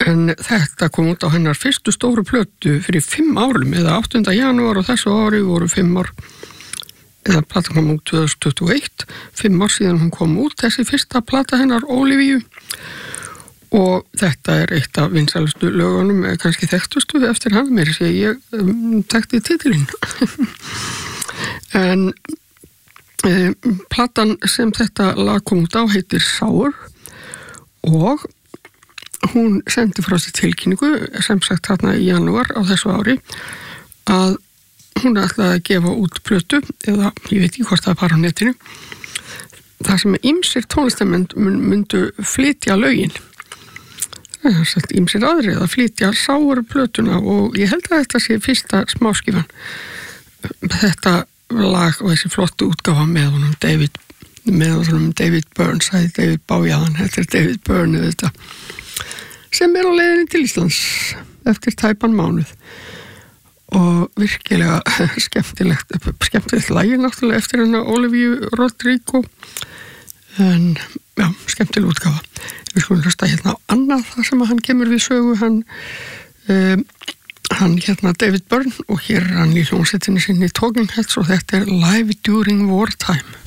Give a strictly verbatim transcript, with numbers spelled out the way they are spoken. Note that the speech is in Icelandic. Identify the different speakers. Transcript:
Speaker 1: en þetta kom út á hennar fyrstu stóru plötu fyrir fimm árum, eða áttunda janúar og þessu ári voru fimm ár, eða platan kom út tvö þúsund tuttugu og eitt, fimm ár síðan hún kom út, þessi fyrsta plata hennar Ólívíu, og þetta er eitt af vinsælustu lögunum, kannski þekktustu eftir hann, mér sé ég um, þekkti titilinn. En e, platan sem þetta lag kom út á heitir Sour, og hún sendi frá sér tilkynningu, sem sagt þarna í janúar á þessu ári, að hún ætlaði að gefa út plötu, eða ég veit ekki hvort það er bara á netinu, þar sem ýmsir tónlistamenn myndu flytja lögin. Það er sagt ýmsir aðrir að flytja Sour plötuna, og ég held að þetta sé fyrsta smáskifan. Þetta lag og þessi flottu útgáfa með honum David, með honum David Byrne, sagði David Bájaðan, þetta er David Byrne þetta, sem er á leiðinni til Íslands eftir tæpan mánuð. Og virkilega skemmtilegt skemmtilegt lagi náttúrulega eftir hennar Olivia Rodrigo, en já, skemmtileg útgáfa. Við skulum hlusta hérna á annað þar sem að hann kemur við sögu, hann um, hann hérna David Byrne, og hér er hann í hljómsveitinni sinni Talking Heads, og þetta er Live During Wartime.